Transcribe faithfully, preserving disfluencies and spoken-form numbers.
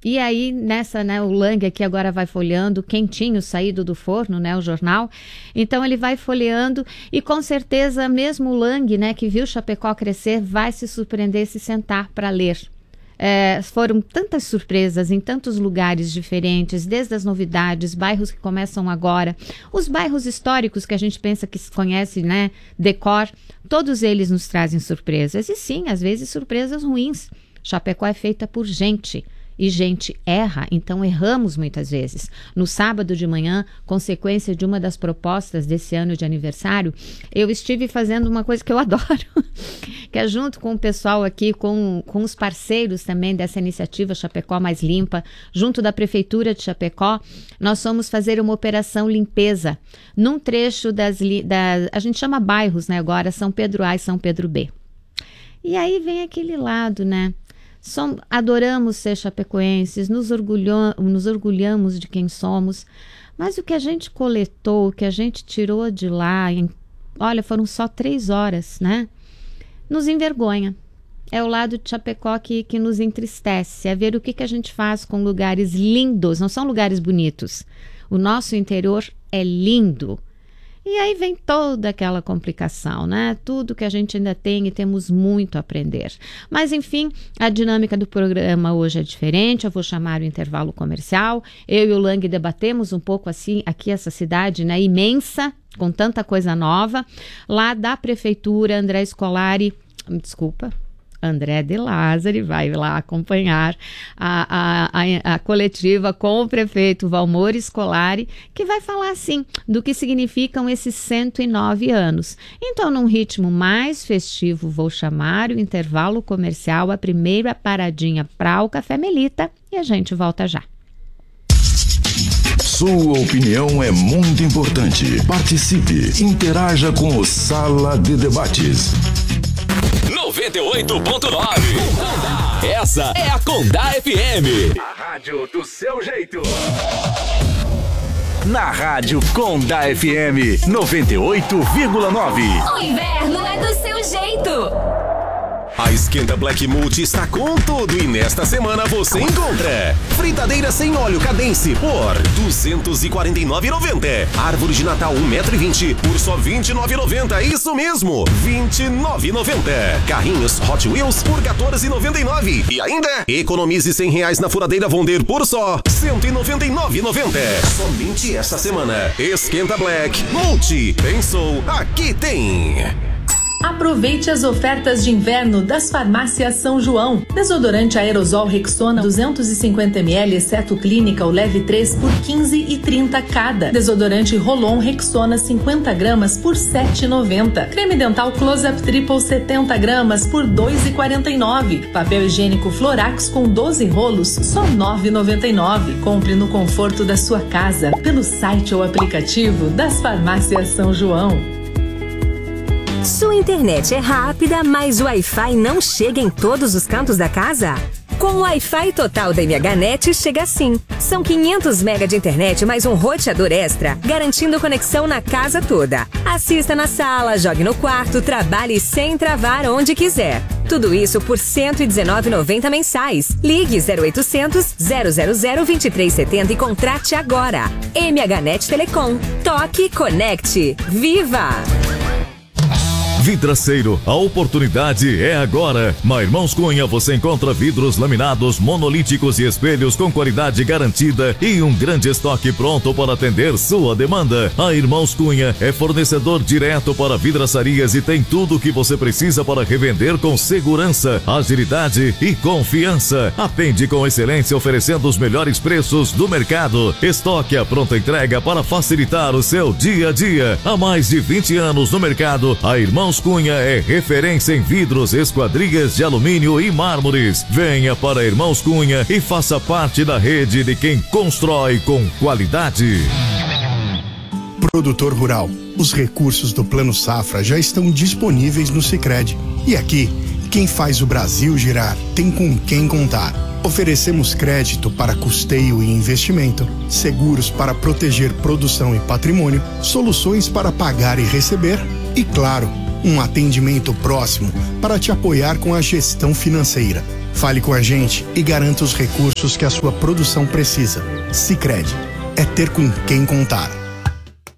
E aí, nessa, né, o Lang aqui agora vai folheando, quentinho, saído do forno, né, o jornal. Então, ele vai folheando e, com certeza, mesmo o Lang, né, que viu Chapecó crescer, vai se surpreender se sentar para ler. É, foram tantas surpresas em tantos lugares diferentes, desde as novidades, bairros que começam agora, os bairros históricos que a gente pensa que se conhece, né, decor, todos eles nos trazem surpresas. E sim, às vezes surpresas ruins. Chapecó é feita por gente. E gente erra, então erramos muitas vezes. No sábado de manhã, consequência de uma das propostas desse ano de aniversário, eu estive fazendo uma coisa que eu adoro, que é junto com o pessoal aqui, com, com os parceiros também dessa iniciativa Chapecó Mais Limpa, junto da Prefeitura de Chapecó, nós fomos fazer uma operação limpeza num trecho das, da, a gente chama bairros, né, agora, São Pedro A e São Pedro B. E aí vem aquele lado, né? Som, adoramos ser chapecoenses, nos, orgulho, nos orgulhamos de quem somos, mas o que a gente coletou, o que a gente tirou de lá, em, olha, foram só três horas, né? Nos envergonha. É o lado de Chapecó que, que nos entristece, é ver o que, que a gente faz com lugares lindos, não são lugares bonitos. O nosso interior é lindo. E aí vem toda aquela complicação, né? Tudo que a gente ainda tem e temos muito a aprender. Mas, enfim, a dinâmica do programa hoje é diferente. Eu vou chamar o intervalo comercial. Eu e o Lang debatemos um pouco assim, aqui essa cidade, né, imensa, com tanta coisa nova. Lá da Prefeitura, André Scolari, desculpa, André de Lázari vai lá acompanhar a, a, a, a coletiva com o prefeito Valmor Scolari, que vai falar assim do que significam esses cento e nove anos. Então, num ritmo mais festivo, vou chamar o intervalo comercial, a primeira paradinha para o Café Melita, e a gente volta já. Sua opinião é muito importante. Participe, interaja com o Sala de Debates. noventa e oito ponto nove. Essa é a Condá F M. A rádio do seu jeito. Na rádio Condá F M noventa e oito vírgula nove. O inverno é do seu jeito. A Esquenta Black Multi está com tudo e nesta semana você encontra fritadeira sem óleo Cadence por duzentos e quarenta e nove reais e noventa centavos. Árvore de Natal um metro e vinte por só vinte e nove reais e noventa centavos. Isso mesmo, vinte e nove reais e noventa centavos. Carrinhos Hot Wheels por quatorze reais e noventa e nove centavos. E ainda, economize cem reais na furadeira Vonder por só cento e noventa e nove reais e noventa centavos. Somente essa semana. Esquenta Black Multi. Pensou, aqui tem. Aproveite as ofertas de inverno das farmácias São João. Desodorante aerosol Rexona duzentos e cinquenta mililitros, exceto clínica, o leve três por quinze reais e trinta centavos cada. Desodorante Rolon Rexona cinquenta gramas por sete reais e noventa centavos. Creme dental Close-Up Triple setenta gramas por dois reais e quarenta e nove centavos. Papel higiênico Florax com doze rolos, só nove reais e noventa e nove centavos. Compre no conforto da sua casa, pelo site ou aplicativo das farmácias São João. Sua internet é rápida, mas o Wi-Fi não chega em todos os cantos da casa? Com o Wi-Fi total da M H Net chega assim. São quinhentos megabytes de internet mais um roteador extra, garantindo conexão na casa toda. Assista na sala, jogue no quarto, trabalhe sem travar onde quiser. Tudo isso por cento e dezenove reais e noventa centavos mensais. Ligue zero oitocentos, zero zero zero, vinte e três setenta e contrate agora. M H Net Telecom. Toque, conecte. Viva! Vidraceiro, a oportunidade é agora. Na Irmãos Cunha você encontra vidros laminados, monolíticos e espelhos com qualidade garantida e um grande estoque pronto para atender sua demanda. A Irmãos Cunha é fornecedor direto para vidraçarias e tem tudo o que você precisa para revender com segurança, agilidade e confiança. Atende com excelência, oferecendo os melhores preços do mercado. Estoque a pronta entrega para facilitar o seu dia a dia. Há mais de vinte anos no mercado, a Irmãos Cunha é referência em vidros, esquadrias de alumínio e mármores. Venha para Irmãos Cunha e faça parte da rede de quem constrói com qualidade. Produtor rural, os recursos do Plano Safra já estão disponíveis no Sicredi. E aqui, quem faz o Brasil girar tem com quem contar. Oferecemos crédito para custeio e investimento, seguros para proteger produção e patrimônio, soluções para pagar e receber e, claro, um atendimento próximo para te apoiar com a gestão financeira. Fale com a gente e garanta os recursos que a sua produção precisa. Sicredi, é ter com quem contar.